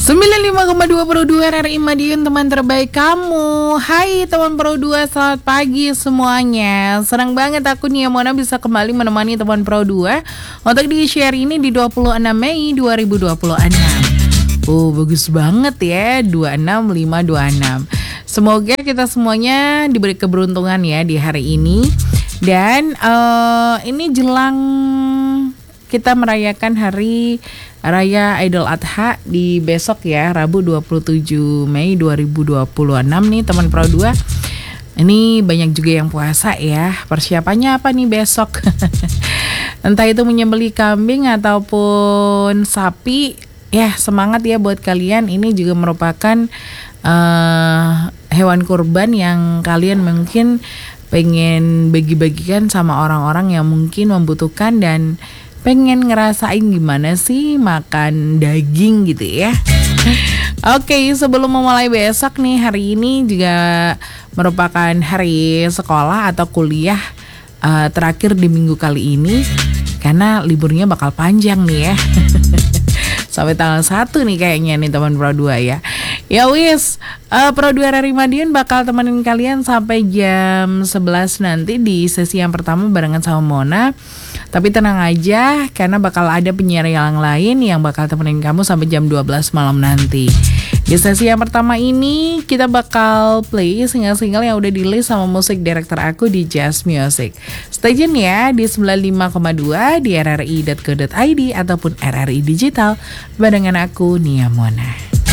95,2 Pro 2 RRI Madiun, teman terbaik kamu. Hai teman Pro 2, selamat pagi semuanya. Senang banget aku nih Mona bisa kembali menemani teman Pro 2 untuk di-share ini di 26 Mei 2026. Oh, bagus banget ya, 26526. Semoga kita semuanya diberi keberuntungan ya di hari ini. Dan ini jelang kita merayakan hari Raya Idul Adha di besok ya, Rabu 27 Mei 2026 nih teman Pro 2. Ini banyak juga yang puasa ya. Persiapannya apa nih besok? Entah itu menyembelih kambing ataupun sapi. Ya, semangat ya buat kalian. Ini juga merupakan hewan kurban yang kalian mungkin pengen bagi-bagikan sama orang-orang yang mungkin membutuhkan dan pengen ngerasain gimana sih makan daging gitu ya. Oke, sebelum memulai besok nih, hari ini juga merupakan hari sekolah atau kuliah terakhir di minggu kali ini, karena liburnya bakal panjang nih ya. Sampai tanggal 1 nih kayaknya nih teman Pro 2 ya. Ya wis, Pro 2 RRI Madiun bakal temenin kalian sampai jam 11 nanti di sesi yang pertama barengan sama Mona. Tapi tenang aja, karena bakal ada penyiar yang lain yang bakal temenin kamu sampai jam 12 malam nanti. Di sesi yang pertama ini kita bakal play single-single yang udah di-list sama musik director aku di Jazz Music. Stay tune ya di 95,2 di rri.co.id ataupun RRI Digital barengan aku Nia Mona.